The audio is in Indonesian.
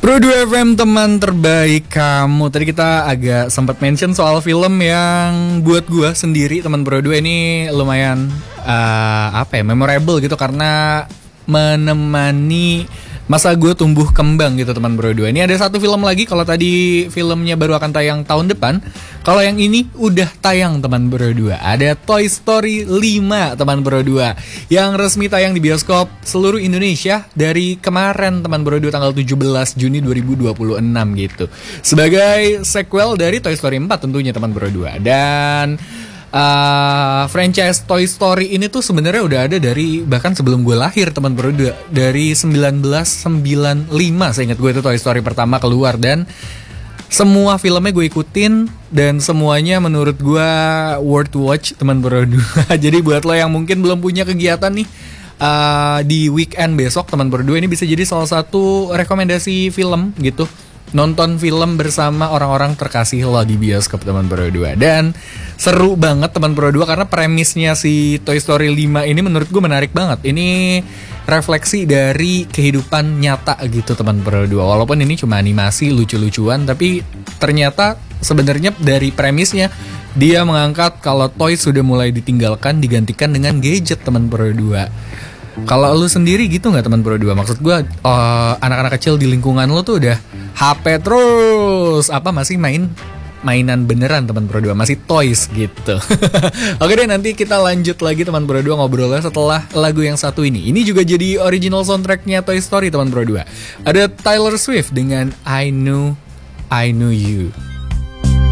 Pro 2 FM teman terbaik kamu. Tadi kita agak sempat mention soal film yang buat gua sendiri teman Pro 2 ini lumayan memorable gitu karena menemani masa gue tumbuh kembang gitu teman Bro 2. Ini ada satu film lagi. Kalau tadi filmnya baru akan tayang tahun depan, kalau yang ini udah tayang teman Bro 2. Ada Toy Story 5 teman Bro 2 yang resmi tayang di bioskop seluruh Indonesia dari kemarin teman Bro 2 tanggal 17 Juni 2026 gitu. Sebagai sequel dari Toy Story 4 tentunya teman Bro 2. Dan franchise Toy Story ini tuh sebenarnya udah ada dari bahkan sebelum gue lahir teman Bro 2. Dari 1995 saya ingat gue itu Toy Story pertama keluar. Dan semua filmnya gue ikutin dan semuanya menurut gue worth watch teman Bro 2. Jadi buat lo yang mungkin belum punya kegiatan nih di weekend besok teman Bro 2, ini bisa jadi salah satu rekomendasi film gitu. Nonton film bersama orang-orang terkasih lo di bioskop teman Pro 2. Dan seru banget teman Pro 2 karena premisnya si Toy Story 5 ini menurut gue menarik banget. Ini refleksi dari kehidupan nyata gitu teman Pro 2. Walaupun ini cuma animasi lucu-lucuan, tapi ternyata sebenarnya dari premisnya dia mengangkat kalau toy sudah mulai ditinggalkan digantikan dengan gadget teman Pro 2. Kalau lu sendiri gitu nggak teman Pro 2? Maksud gue anak-anak kecil di lingkungan lu tuh udah HP terus, apa masih mainan beneran teman Pro 2, masih toys gitu. Oke deh, nanti kita lanjut lagi teman Pro 2 ngobrolnya setelah lagu yang satu ini. Ini juga jadi original soundtracknya Toy Story teman Pro 2. Ada Taylor Swift dengan I Knew You.